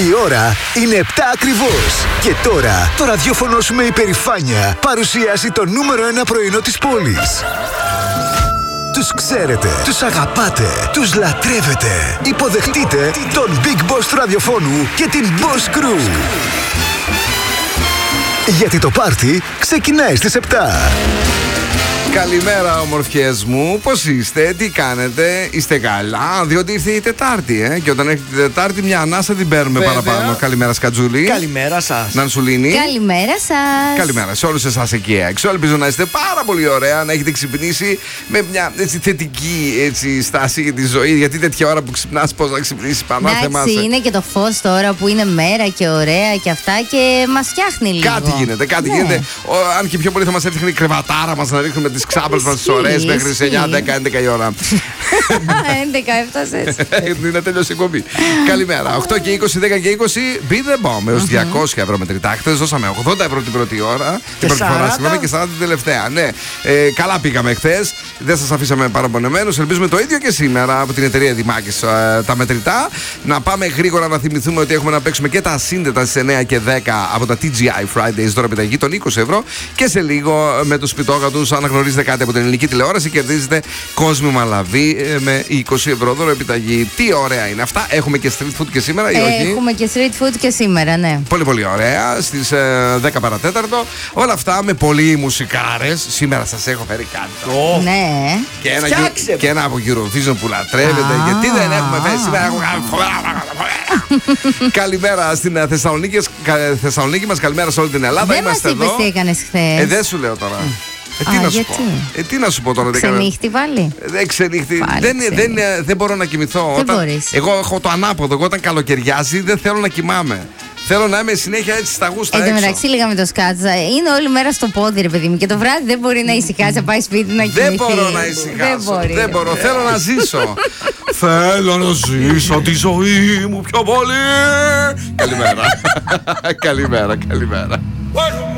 Η ώρα είναι 7 ακριβώς. Και τώρα το ραδιόφωνο σου με υπερηφάνεια παρουσιάζει το νούμερο 1 πρωινό της πόλης. Τους ξέρετε, τους αγαπάτε, τους λατρεύετε. Υποδεχτείτε τον Big Boss του ραδιοφώνου και την Boss Crew. Γιατί το πάρτι ξεκινάει στις 7. Καλημέρα, ομορφιές μου. Πώς είστε, τι κάνετε, είστε καλά? Διότι ήρθε η Τετάρτη, και όταν έρχεται η Τετάρτη, μια ανάσα την παίρνουμε παραπάνω. Καλημέρα, Σκατζούλη. Καλημέρα σας. Νανσουλίνη. Καλημέρα σας. Καλημέρα σε όλους εσάς εκεί έξω. Ελπίζω να είστε πάρα πολύ ωραία, να έχετε ξυπνήσει με μια θετική στάση για τη ζωή. Γιατί τέτοια ώρα που ξυπνάς, πώς να ξυπνήσεις πάνω, εντάξει, είναι και το φως τώρα που είναι μέρα και ωραία και αυτά και μας φτιάχνει λίγο. Κάτι γίνεται, κάτι γίνεται. Αν και πιο πολύ θα μας έφτιαχνε η κρεβατάρα μας να ρίχνουμε τις ξάπλες μας τις ωραίες μέχρι τις 9, 10, 11 η ώρα. 11 έφτασες. Είναι τέλειος η εκπομπή. Καλημέρα. 8 και 20, 10 και 20. Be the bomb. Έως 200 ευρώ μετρητά. Χθες δώσαμε 80 ευρώ την πρώτη ώρα. Την πρώτη φορά, συγγνώμη, και 40 την τελευταία. Ναι. Καλά πήγαμε χθες. Δεν σας αφήσαμε παραπονεμένους. Ελπίζουμε το ίδιο και σήμερα από την εταιρεία Δημάκης τα μετρητά. Να πάμε γρήγορα να θυμηθούμε ότι έχουμε να παίξουμε και τα σύνδετα στις 9 και 10 από τα TGI Fridays. Τώρα επιταγή των 20 ευρώ. Και σε λίγο με τους σπιτόγατους, αν γνωρίζετε κάτι από την ελληνική τηλεόραση, κερδίζετε κόσμημα λαβή με 20 ευρώ δώρο επιταγή. Τι ωραία είναι αυτά. Έχουμε και street food και σήμερα, ή όχι? Έχουμε και street food και σήμερα, ναι. Πολύ πολύ ωραία. Στις 10 παρατέταρτο. Όλα αυτά με πολλοί μουσικάρες. Σήμερα σας έχω φέρει κάτι. Ναι. Και ένα από Eurovision που λατρεύετε. Γιατί δεν έχουμε φέρει σήμερα? Καλημέρα στην Θεσσαλονίκη μας. Καλημέρα σε όλη την Ελλάδα. Δεν μας είπες τι έκανες χθες. Δεν σου λέω τώρα. Τι να σου πω τώρα? Ξενύχτη πάλι. Δεν ξενύχτη. Δεν μπορώ να κοιμηθώ. Εγώ έχω το ανάποδο. Εγώ όταν καλοκαιριάζει δεν θέλω να κοιμάμαι. Θέλω να είμαι συνέχεια έτσι στα γούστα έξω. Εν τω μεταξύ, λέγαμε το Σκάτσα, είναι όλη μέρα στο πόδι, ρε παιδί μου. Και το βράδυ δεν μπορεί να ησυχάσει, να πάει σπίτι να κοιμηθεί. Δεν μπορώ να ησυχάσω. Δεν μπορώ. Θέλω να ζήσω. Θέλω να ζήσω τη ζωή μου πιο πολύ. Καλημέρα. Καλημέρα.